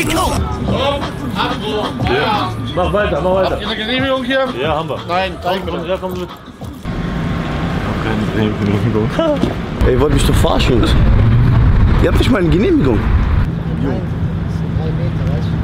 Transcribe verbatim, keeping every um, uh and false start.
Ja. Mach weiter, mach weiter. Habt ihr eine Genehmigung hier? Ja, haben wir. Nein, zeig mir Komm, das. ja, komm mit. Keine Genehmigung. Ey, ihr wollt mich doch verarschen, Jungs. Ihr habt nicht mal eine Genehmigung. Nein, das sind drei Meter, weißt du?